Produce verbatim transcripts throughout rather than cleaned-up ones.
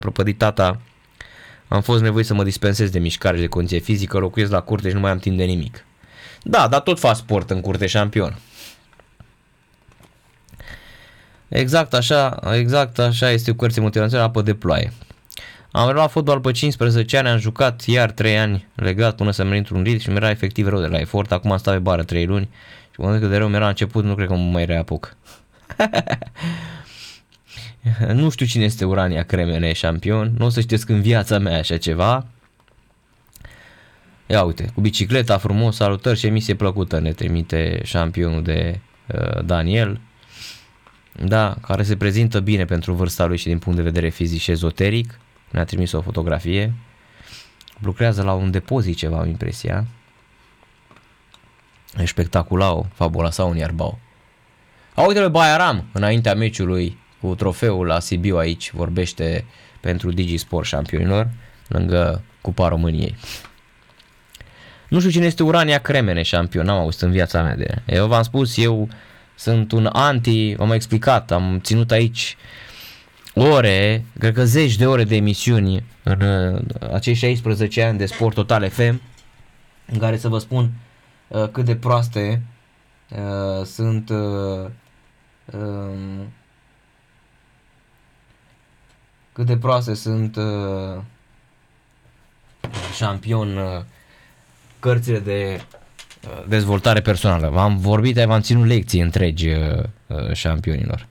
prăpădit tata, am fost nevoit să mă dispensez de mișcare și de condiție fizică, locuiesc la curte și nu mai am timp de nimic. Da, dar tot fac sport în curte, șampion. Exact așa, exact așa este cu cărții motivaționale, apă de ploaie. Am reluat fotbal pe cincisprezece ani, am jucat iar trei ani legat până să merg într-un ritm și mi-era efectiv rău de la efort. Acum am stat pe bară trei luni și mă gândesc că de rău mi-era început, nu cred că mă mai reapuc. Nu știu cine este Urania Cremene, șampion, nu o să știți în viața mea așa ceva. Ia uite, cu bicicleta frumos, salutări și emisie plăcută, ne trimite șampionul de uh, Daniel. Da, care se prezintă bine pentru vârsta lui și din punct de vedere fizic și ezoteric. Ne-a trimis o fotografie. Lucrează la un depozit ceva, am impresia. E spectaculau, fabula sau un iarbau. A, uite-l Baiaram, înaintea meciului cu trofeul la Sibiu aici, vorbește pentru DigiSport șampionilor, lângă Cupa României. Nu știu cine este Urania Cremene, șampion, n-am auzit în viața mea de. Eu v-am spus, eu sunt un anti, am explicat, am ținut aici ore, cred că zeci de ore de emisiuni în acei șaisprezece ani de Sport Total F M, în care să vă spun uh, cât de proaste uh, sunt uh, um, cât de proaste sunt uh, șampion uh, cărțile de uh, dezvoltare personală. V-am vorbit, v-am ținut lecții întregi uh, uh, șampionilor.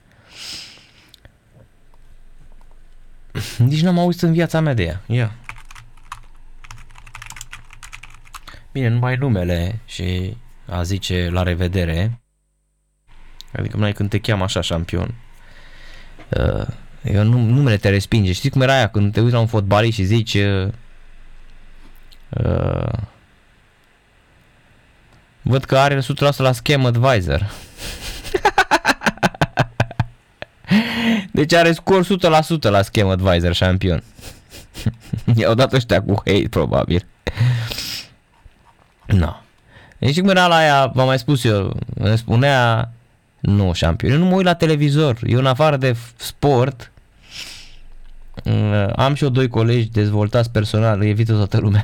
Nici n-am auzit în viața mea de ea. Ia. Bine, numai numele și a zice la revedere. Adică mai când te cheamă așa șampion. Uh, eu nu, numele te respinge. Știi cum era aia când te uiți la un fotbalist și zici uh, uh, văd că are o sută la sută la Scam Advisor. Deci are scor o sută la sută la Scam Advisor șampion. I-au dat ăștia cu hate probabil. No. Deci cum era la aia, v-am mai spus eu, îmi spunea, nu șampion, eu nu mă uit la televizor, eu în afară de sport, am și eu doi colegi dezvoltați personal, îi evită toată lumea.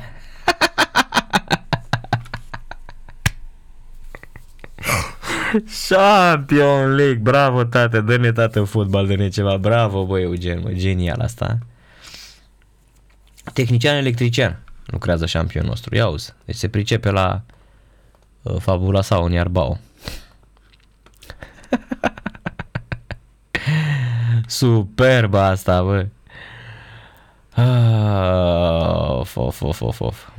Champion League, bravo tată, dă-ne tată fotbal, dă-ne ceva, bravo băi Eugen, mă, genial asta. Tehnician electrician lucrează șampionul nostru, ia auzi, deci se pricepe la uh, fabula sau un iarbau. Superb asta, bă. Ah, of, of, of, of, of.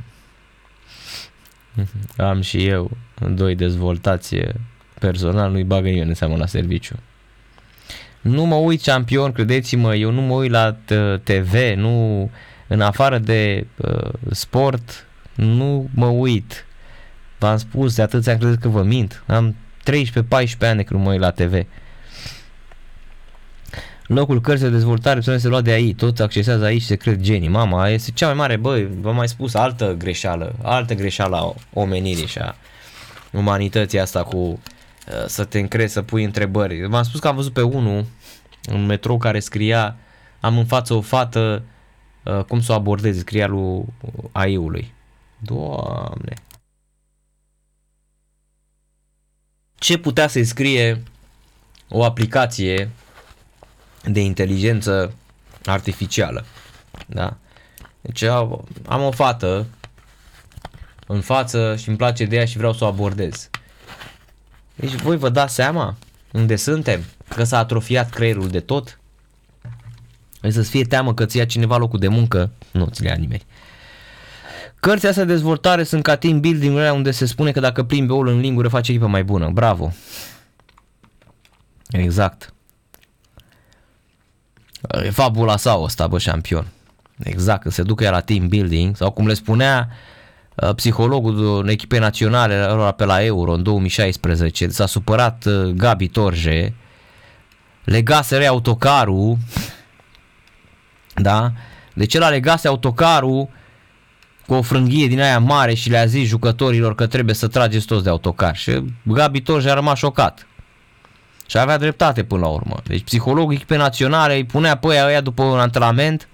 Am și eu doi dezvoltați personal, nu-i bagă nimeni în seamă la serviciu. Nu mă uit șampion, credeți-mă, eu nu mă uit la T V, nu, în afară de uh, sport, nu mă uit. V-am spus de atâția ani, credeți că vă mint? Am treisprezece paisprezece ani când mă uit la T V. Locul cărții de dezvoltare se lua de aici, toți accesează aici, se cred genii. Mama, este cea mai mare, băi, v-am mai spus, altă greșeală, altă greșeală a omenirii și a umanității asta cu uh, să te încrezi, să pui întrebări. V-am spus că am văzut pe unul în metrou care scria, am în față o fată, uh, cum să o abordez, scria lui A I-ului. Doamne! Ce putea să-i scrie o aplicație de inteligență artificială, da? Deci am o fată în față și îmi place de ea și vreau să o abordez. Deci voi vă dați seama unde suntem? Că s-a atrofiat creierul de tot? Deci să-ți fie teamă că ți ia cineva locul de muncă? Nu ți le ia nimeni. Cărțile astea de dezvoltare sunt ca team building-urile unde se spune că dacă plimbi oul în lingură face echipă mai bună. Bravo! Exact. E fabula sau ăsta, bă, șampion. Exact, când se ducă ea la team building, sau cum le spunea uh, psihologul în echipe naționale pe la Euro în două mii șaisprezece, s-a supărat uh, Gabi Torje, legase autocarul, da? Deci el a legase autocarul cu o frânghie din aia mare și le-a zis jucătorilor că trebuie să trageți toți de autocar. Și Gabi Torje a rămas șocat. Și avea dreptate până la urmă. Deci psihologul echipei naționale îi punea pe aia, aia după un antrenament